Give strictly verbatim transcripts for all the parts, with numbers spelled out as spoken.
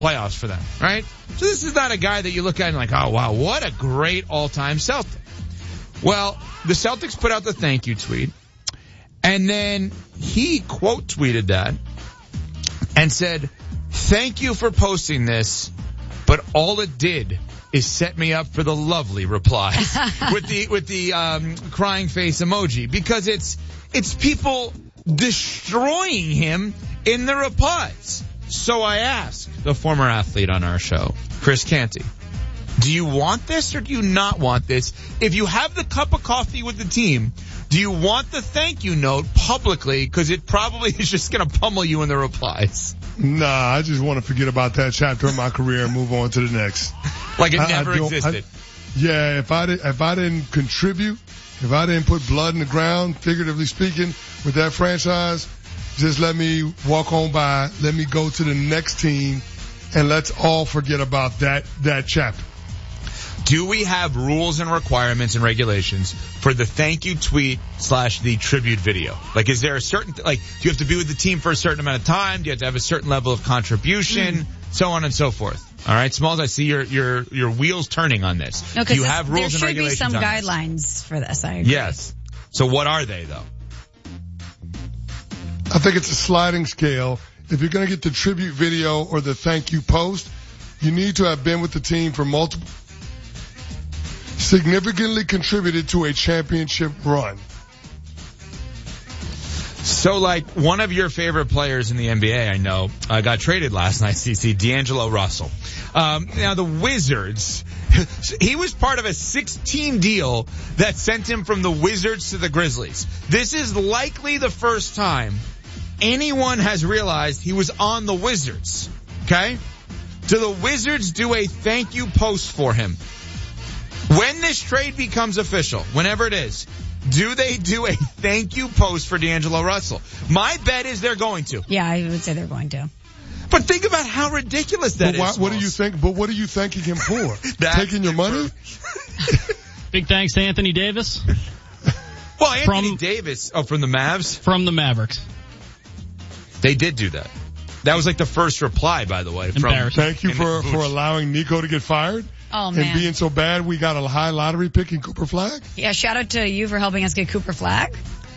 playoffs for them, right? So this is not a guy that you look at and like, oh, wow, what a great all-time Celtic. Well, the Celtics put out the thank you tweet, and then he quote tweeted that and said, thank you for posting this, but all it did is set me up for the lovely reply with the with the um, crying face emoji, because it's it's people destroying him in the replies. So I asked the former athlete on our show, Chris Canty, do you want this or do you not want this? If you have the cup of coffee with the team, do you want the thank you note publicly? Because it probably is just going to pummel you in the replies. Nah, I just want to forget about that chapter of my career and move on to the next. Like it I, never I existed. I, yeah, if I, did, if I didn't contribute, if I didn't put blood in the ground, figuratively speaking, with that franchise, just let me walk on by, let me go to the next team, and let's all forget about that, that chapter. Do we have rules and requirements and regulations for the thank you tweet slash the tribute video? Like, is there a certain, like, do you have to be with the team for a certain amount of time? Do you have to have a certain level of contribution? Mm. So on and so forth. All right, Smalls, I see your, your, your wheels turning on this. No, do you have rules and regulations there should be some on guidelines this? For this, I agree. Yes. So what are they, though? I think it's a sliding scale. If you're going to get the tribute video or the thank you post, you need to have been with the team for multiple, significantly contributed to a championship run. So, like, one of your favorite players in the N B A, I know, uh, got traded last night, C C, D'Angelo Russell. Um, now, the Wizards, he was part of a six-team deal that sent him from the Wizards to the Grizzlies. This is likely the first time anyone has realized he was on the Wizards, okay? Do the Wizards do a thank you post for him? When this trade becomes official, whenever it is, do they do a thank you post for D'Angelo Russell? My bet is they're going to. Yeah, I would say they're going to. But think about how ridiculous that but why, is. What do you think? But what are you thanking him for? Taking your money? Big thanks to Anthony Davis. Well, Anthony from, Davis, oh, from the Mavs? From the Mavericks. They did do that. That was like the first reply, by the way. From, Thank you for, for allowing Nico to get fired. Oh, man. And being so bad, we got a high lottery pick in Cooper Flagg. Yeah, shout out to you for helping us get Cooper Flagg.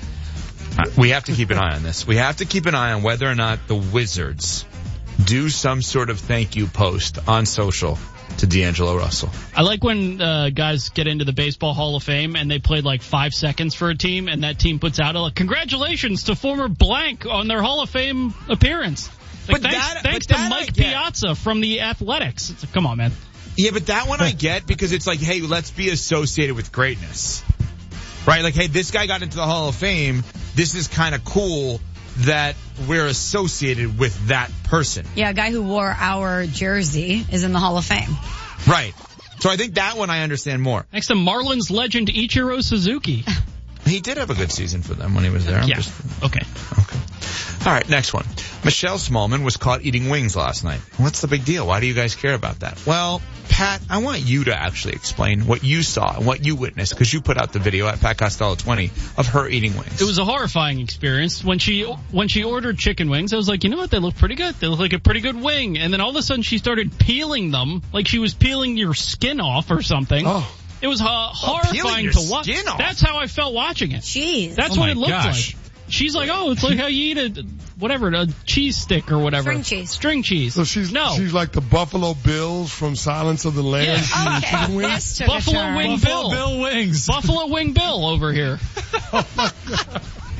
Uh, we have to keep an eye on this. We have to keep an eye on whether or not the Wizards do some sort of thank you post on social to D'Angelo Russell. I like when uh, guys get into the Baseball Hall of Fame and they played like five seconds for a team, and that team puts out a like, congratulations to former blank on their Hall of Fame appearance. Like, but thanks that, thanks but to that Mike Piazza from the Athletics. It's like, come on, man. Yeah, but that one I get because it's like, hey, let's be associated with greatness. Right? Like, hey, this guy got into the Hall of Fame. This is kind of cool that we're associated with that person. Yeah, a guy who wore our jersey is in the Hall of Fame. Right. So I think that one I understand more. Next to Marlins legend Ichiro Suzuki. He did have a good season for them when he was there. Yeah. Just, okay. Okay. All right, next one. Michelle Smallman was caught eating wings last night. What's the big deal? Why do you guys care about that? Well, Pat, I want you to actually explain what you saw and what you witnessed, because you put out the video at Pat Costello twenty of her eating wings. It was a horrifying experience. When she when she ordered chicken wings, I was like, you know what? They look pretty good. They look like a pretty good wing. And then all of a sudden she started peeling them like she was peeling your skin off or something. Oh. It was uh, horrifying to watch. Off. That's how I felt watching it. Jeez. That's oh what it looked gosh. like. She's like, oh, it's like how you eat a, whatever, a cheese stick or whatever. String cheese. String cheese. So she's no. she's like the Buffalo Bills from Silence of the Lambs. Yeah. Okay. Chicken wings? This took a Buffalo turn. Wing Buffalo Bill. Bill wings. Buffalo Wing Bill over here. Oh my God.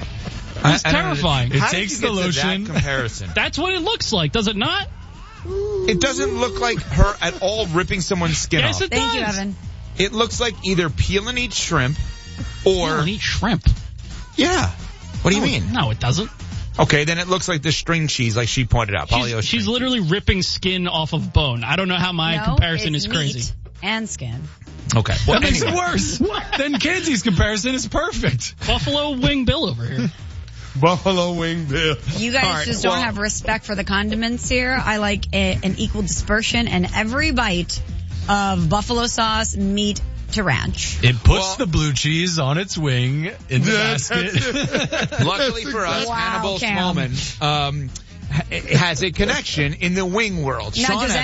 It's terrifying. It How takes did you the get to that lotion. comparison. That's what it looks like, does it not? It doesn't look like her at all ripping someone's skin Yes, off. it Thank does. you, Evan. It looks like either peel and eat shrimp or... Peel and eat shrimp. Yeah. What do you No, mean? No, it doesn't. Okay, then it looks like the string cheese, like she pointed out. Polio She's, she's string literally ripping skin off of bone. I don't know how my No, comparison it's is crazy. meat and skin. cheese. Okay. Well, That makes anyway. it worse. Then Canty's comparison is perfect. Buffalo Wing Bill over here. Buffalo Wing Bill. You guys All right, just well- don't have respect for the condiments here. I like a, an equal dispersion, and every bite of buffalo sauce, meat to ranch. It puts Well- the blue cheese on its wing in the Yeah, basket. that's it. Luckily for us, Wow, Hannibal Cam. Smallman um, ha- has a connection in the wing world. Now, Sean does